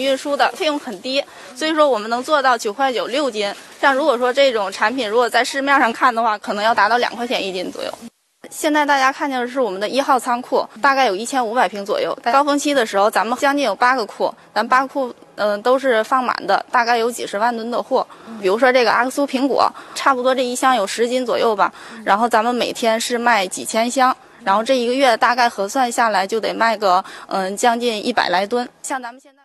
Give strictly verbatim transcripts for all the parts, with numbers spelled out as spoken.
运输的费用很低，所以说我们能做到九块九六斤。像如果说这种产品如果在市面上看的话，可能要达到两块钱一斤左右。现在大家看见的是我们的一号仓库，大概有一千五百平左右。在高峰期的时候，咱们将近有八个库，咱八个库嗯、呃、都是放满的，大概有几十万吨的货。比如说这个阿克苏苹果，差不多这一箱有十斤左右吧，然后咱们每天是卖几千箱，然后这一个月大概核算下来就得卖个嗯、呃、将近一百来吨。像咱们现在。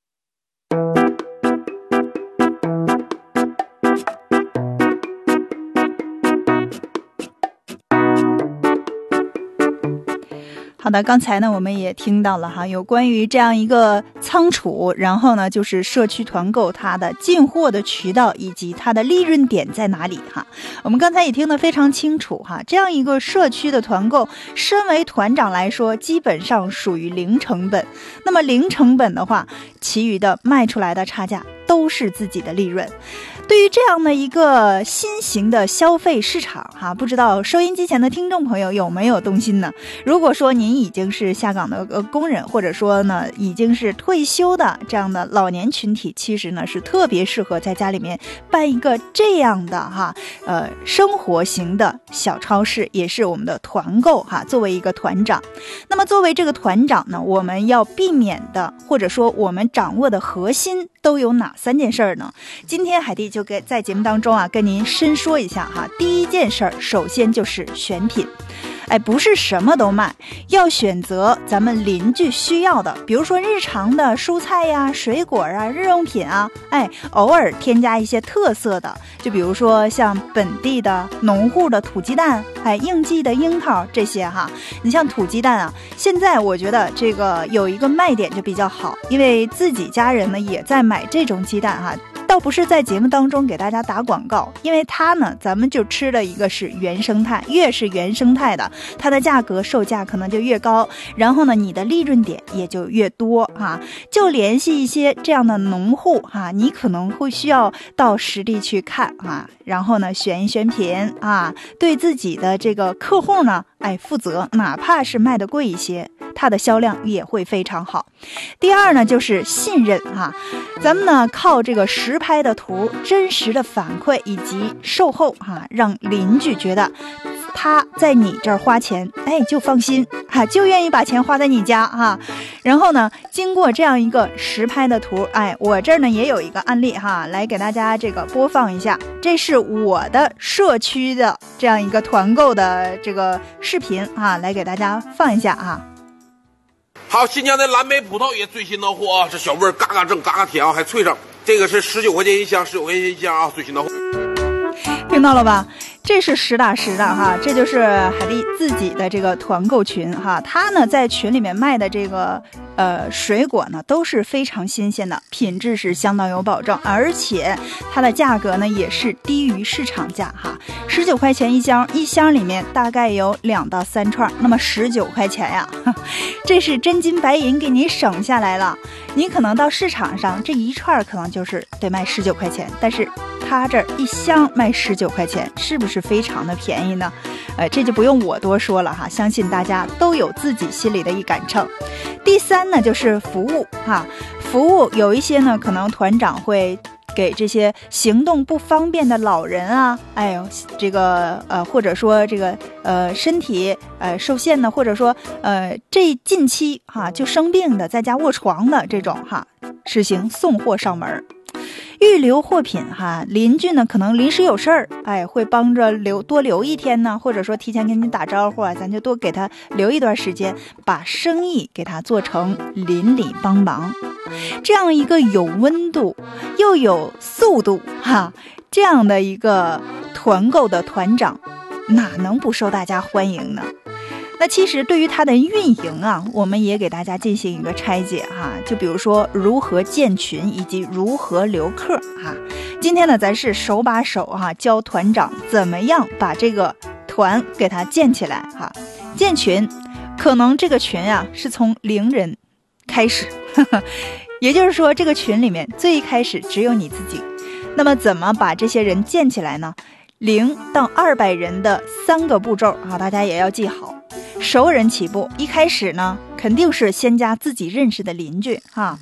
好的，刚才呢我们也听到了哈，有关于这样一个仓储，然后呢就是社区团购它的进货的渠道以及它的利润点在哪里哈。我们刚才也听得非常清楚哈，这样一个社区的团购，身为团长来说基本上属于零成本。那么零成本的话，其余的卖出来的差价都是自己的利润。对于这样的一个新型的消费市场哈，不知道收音机前的听众朋友有没有动心呢？如果说您已经是下岗的工人，或者说呢已经是退休的这样的老年群体，其实呢是特别适合在家里面办一个这样的哈呃生活型的小超市，也是我们的团购哈。作为一个团长，那么作为这个团长呢，我们要避免的或者说我们掌握的核心都有哪三件事呢？今天海蒂就给在节目当中啊跟您深说一下哈。第一件事儿，首先就是选品。哎，不是什么都卖，要选择咱们邻居需要的，比如说日常的蔬菜呀、水果啊、日用品啊，哎，偶尔添加一些特色的，就比如说像本地的农户的土鸡蛋，哎，应季的樱桃这些哈。你像土鸡蛋啊，现在我觉得这个有一个卖点就比较好，因为自己家人呢也在买这种鸡蛋哈。倒不是在节目当中给大家打广告，因为它呢咱们就吃的一个是原生态，越是原生态的它的价格售价可能就越高，然后呢你的利润点也就越多啊。就联系一些这样的农户啊，你可能会需要到实地去看啊，然后呢选一选品啊，对自己的这个客户呢哎负责，哪怕是卖的贵一些，它的销量也会非常好。第二呢就是信任啊，咱们呢靠这个实拍的图、真实的反馈以及售后啊，让邻居觉得他在你这儿花钱，哎，就放心哈、啊，就愿意把钱花在你家哈、啊。然后呢，经过这样一个实拍的图，哎，我这儿呢也有一个案例哈，来给大家这个播放一下。这是我的社区的这样一个团购的这个视频啊，来给大家放一下啊。 好，新疆的蓝莓葡萄也最新的货啊，这小味儿嘎嘎正，嘎嘎甜啊，还脆上。这个是十九块钱一箱，十九块钱一箱啊，最新的货。 听到了吧？这是实打实的哈，这就是海蒂自己的这个团购群哈，他呢在群里面卖的这个呃水果呢都是非常新鲜的，品质是相当有保证，而且它的价格呢也是低于市场价哈，十九块钱一箱，一箱里面大概有两到三串，那么十九块钱呀，这是真金白银给你省下来了。你可能到市场上这一串可能就是得卖十九块钱，但是他这儿一箱卖十九块钱，是不是非常的便宜呢？呃，这就不用我多说了哈，相信大家都有自己心里的一杆秤。第三呢，就是服务哈，服务有一些呢，可能团长会给这些行动不方便的老人啊，哎呦，这个呃，或者说这个呃身体呃受限的，或者说呃这近期哈就生病的，在家卧床的这种哈，实行送货上门。预留货品哈，邻居呢可能临时有事儿，哎，会帮着留多留一天呢，或者说提前跟你打招呼啊，咱就多给他留一段时间，把生意给他做成邻里帮忙，这样一个有温度又有速度哈，这样的一个团购的团长，哪能不受大家欢迎呢？那其实对于它的运营啊，我们也给大家进行一个拆解哈，就比如说如何建群以及如何留客哈。今天呢，咱是手把手哈教团长怎么样把这个团给它建起来哈。建群，可能这个群啊是从零人开始，呵呵，也就是说这个群里面最开始只有你自己。那么怎么把这些人建起来呢？零到二百人的三个步骤啊，大家也要记好。熟人起步，一开始呢肯定是先加自己认识的邻居哈，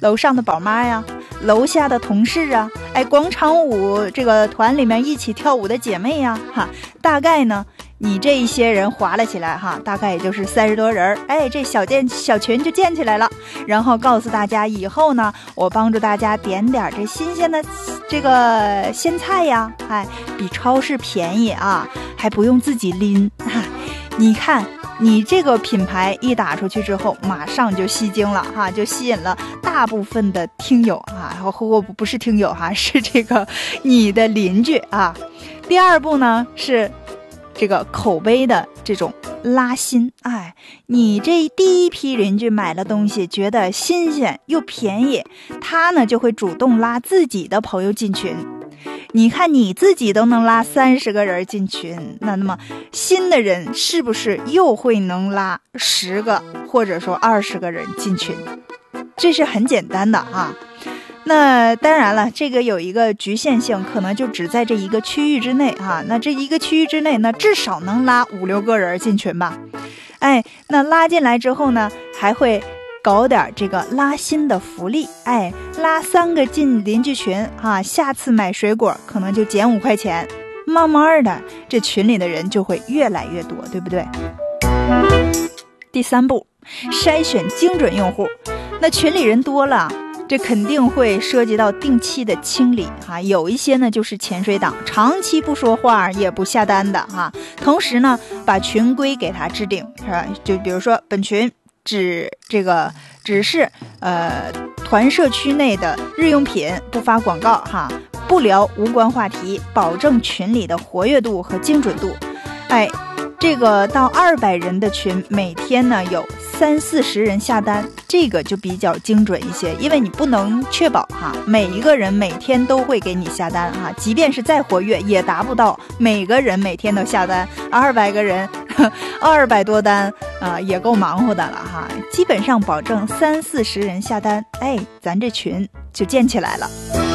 楼上的宝妈呀，楼下的同事啊，哎，广场舞这个团里面一起跳舞的姐妹呀，哈，大概呢你这一些人划了起来哈，大概也就是三十多人，哎，这小建小群就建起来了。然后告诉大家，以后呢，我帮助大家点点这新鲜的这个鲜菜呀，哎，比超市便宜啊，还不用自己拎。哈，你看，你这个品牌一打出去之后，马上就吸睛了哈，就吸引了大部分的听友啊，或不是听友哈，是这个你的邻居啊。第二步呢是这个口碑的这种拉新，哎，你这第一批邻居买了东西，觉得新鲜又便宜，他呢就会主动拉自己的朋友进群。你看你自己都能拉三十个人进群，那那么新的人是不是又会能拉十个或者说二十个人进群？这是很简单的啊。那当然了，这个有一个局限性，可能就只在这一个区域之内啊。那这一个区域之内呢，至少能拉五六个人进群吧。哎，那拉进来之后呢，还会搞点这个拉新的福利。哎，拉三个进邻居群啊，下次买水果可能就减五块钱。慢慢的，这群里的人就会越来越多，对不对？第三步，筛选精准用户。那群里人多了，这肯定会涉及到定期的清理哈，有一些呢就是潜水党，长期不说话也不下单的哈。同时呢，把群规给他制定，是吧？就比如说本群只这个只是呃团社区内的日用品，不发广告哈，不聊无关话题，保证群里的活跃度和精准度。哎，这个到二百人的群，每天呢有三四十人下单，这个就比较精准一些，因为你不能确保哈每一个人每天都会给你下单哈，即便是再活跃也达不到每个人每天都下单，二百个人二百多单啊、呃、也够忙活的了哈，基本上保证三四十人下单，哎，咱这群就建起来了。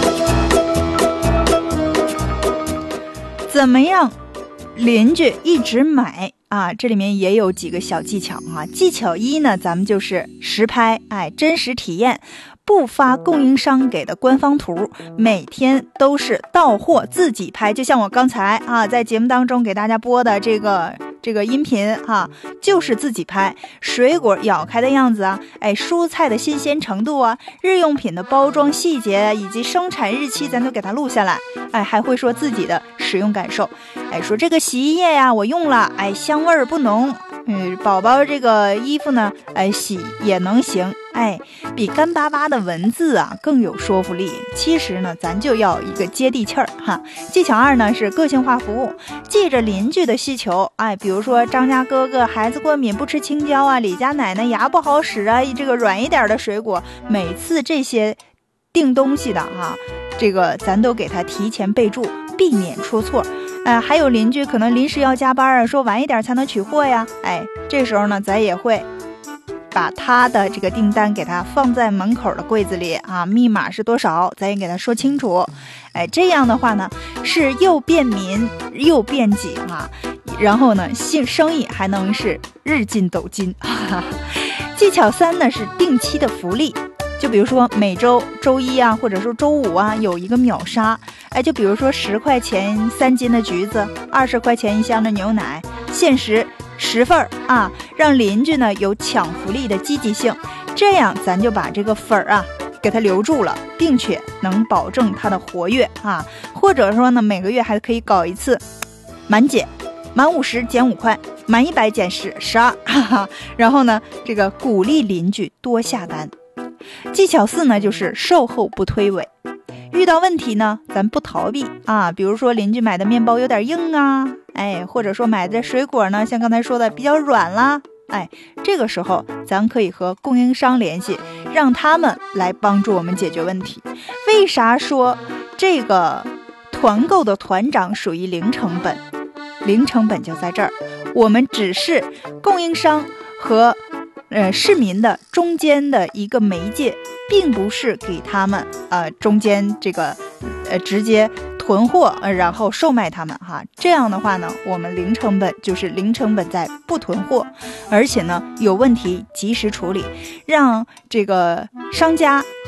怎么样邻居一直买啊，这里面也有几个小技巧啊。技巧一呢，咱们就是实拍，哎，真实体验，不发供应商给的官方图，每天都是到货自己拍。就像我刚才啊，在节目当中给大家播的这个这个音频啊，就是自己拍，水果咬开的样子啊，哎，蔬菜的新鲜程度啊，日用品的包装细节以及生产日期，咱都给它录下来。哎，还会说自己的使用感受，哎，说这个洗衣液呀，我用了，哎，香味儿不浓，嗯，宝宝这个衣服呢，哎，洗也能行，哎，比干巴巴的文字啊更有说服力。其实呢，咱就要一个接地气儿哈。技巧二呢是个性化服务，记着邻居的需求，哎，比如说张家哥哥孩子过敏不吃青椒啊，李家奶奶牙不好使啊，这个软一点的水果，每次这些订东西的哈，这个咱都给他提前备注，避免出错。呃，还有邻居可能临时要加班啊，说晚一点才能取货呀，哎，这时候呢，咱也会把他的这个订单给他放在门口的柜子里啊，密码是多少，咱也给他说清楚。哎，这样的话呢，是又便民又便己啊，然后呢，生意还能是日进斗金。哈哈，技巧三呢是定期的福利。就比如说每周周一啊，或者说周五啊，有一个秒杀，哎，就比如说十块钱三斤的橘子，二十块钱一箱的牛奶，限时十份啊，让邻居呢有抢福利的积极性，这样咱就把这个粉儿啊给他留住了，并且能保证他的活跃啊，或者说呢每个月还可以搞一次满减，满五十减五块，满一百减十十二，哈哈，然后呢这个鼓励邻居多下单。技巧四呢就是售后不推诿，遇到问题呢咱不逃避啊，比如说邻居买的面包有点硬啊，哎，或者说买的水果呢像刚才说的比较软啦，哎，这个时候咱可以和供应商联系，让他们来帮助我们解决问题。为啥说这个团购的团长属于零成本？零成本就在这儿，我们只是供应商和呃，市民的中间的一个媒介，并不是给他们呃中间这个呃直接囤货、呃、然后售卖他们哈。这样的话呢，我们零成本就是零成本在不囤货，而且呢有问题及时处理，让这个商家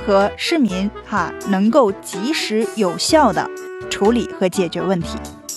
和市民哈能够及时有效的处理和解决问题。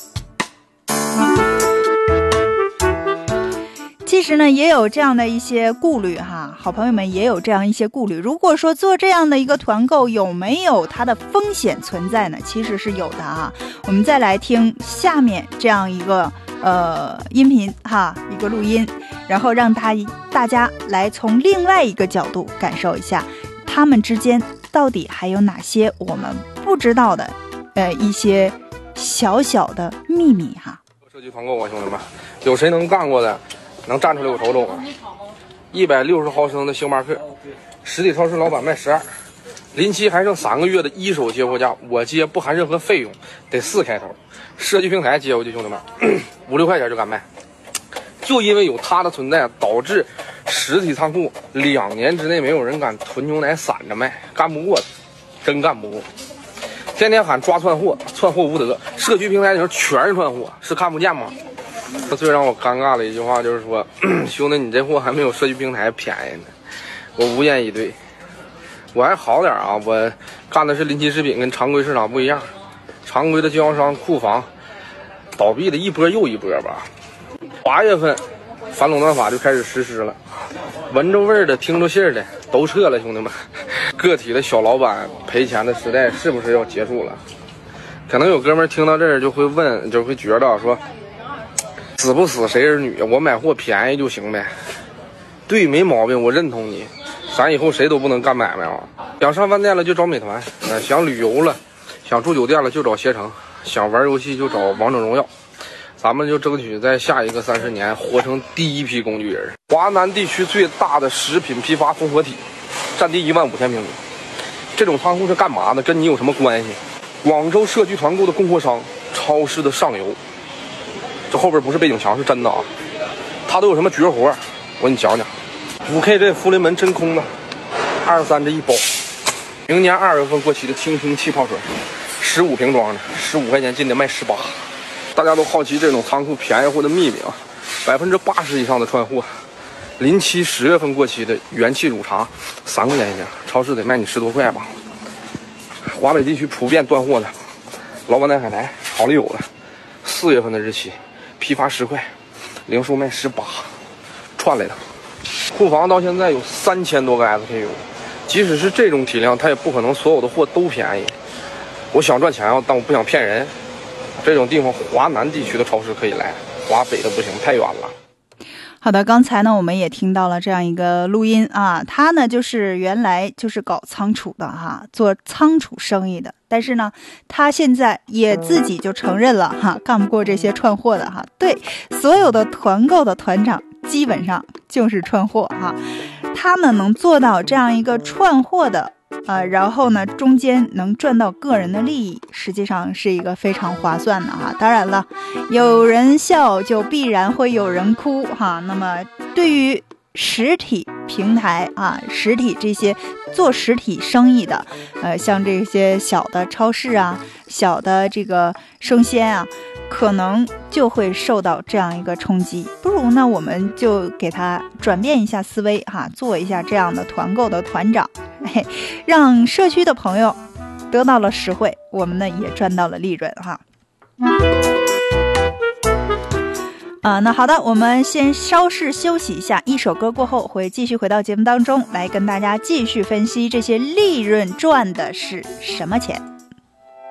其实呢，也有这样的一些顾虑哈，好朋友们也有这样一些顾虑。如果说做这样的一个团购，有没有它的风险存在呢？其实是有的啊。我们再来听下面这样一个呃音频哈，一个录音，然后让大大家来从另外一个角度感受一下，他们之间到底还有哪些我们不知道的呃一些小小的秘密哈。 社区团购啊，兄弟们，有谁能干过的？能站出来我瞅瞅啊！一百六十毫升的星巴克，实体超市老板卖十二，临期还剩三个月的一手接货价，我接不含任何费用，得四开头。社区平台接过去，兄弟们，五六块钱就敢卖。就因为有它的存在，导致实体仓库两年之内没有人敢囤牛奶散着卖，干不过，真干不过。天天喊抓窜货，窜货无德。社区平台里头全是窜货，是看不见吗？他最让我尴尬的一句话就是说，兄弟，你这货还没有社区平台便宜呢。我无言以对。我还好点啊，我干的是临期食品，跟常规市场不一样。常规的经销商库房倒闭的一波又一波吧。八月份反垄断法就开始实施了，闻着味儿的听着信儿的都撤了，兄弟们。个体的小老板赔钱的时代是不是要结束了？可能有哥们儿听到这儿就会问，就会觉得说，死不死谁儿女，我买货便宜就行呗。对，没毛病，我认同你。咱以后谁都不能干买卖啊！想上饭店了就找美团，呃，想旅游了，想住酒店了就找携程，想玩游戏就找王者荣耀。咱们就争取在下一个三十年活成第一批工具人。华南地区最大的食品批发综合体，占地一万五千平米。这种仓库是干嘛的？跟你有什么关系？广州社区团购的供货商，超市的上游。这后边不是背景墙，是真的啊！它都有什么绝活？我给你讲讲。五 K 这福临门真空的，二十三这一包。明年二月份过期的清空气泡水，十五瓶装的，十五块钱进的卖十八。大家都好奇这种仓库便宜货的秘密啊！百分之八十以上的串货，临期十月份过期的元气乳茶，三块钱一斤，超市得卖你十多块吧。华北地区普遍断货的，老板奶海苔好了有了，四月份的日期。批发十块，零售卖十八，串来的。库房到现在有三千多个 S K U， 即使是这种体量，它也不可能所有的货都便宜。我想赚钱啊，但我不想骗人。这种地方，华南地区的超市可以来，华北的不行，太远了。 好的，刚才呢我们也听到了这样一个录音啊，他呢就是原来就是搞仓储的哈，做仓储生意的，但是呢他现在也自己就承认了哈，干不过这些串货的哈。对，所有的团购的团长基本上就是串货哈，他们能做到这样一个串货的呃，然后呢中间能赚到个人的利益，实际上是一个非常划算的哈。当然了，有人笑就必然会有人哭哈。那么对于实体平台啊，实体这些做实体生意的呃，像这些小的超市啊，小的这个生鲜啊，可能就会受到这样一个冲击。不如呢我们就给他转变一下思维哈，做一下这样的团购的团长，嘿，让社区的朋友得到了实惠，我们呢也赚到了利润哈。啊、呃，那好的，我们先稍事休息一下，一首歌过后会继续回到节目当中来跟大家继续分析这些利润赚的是什么钱。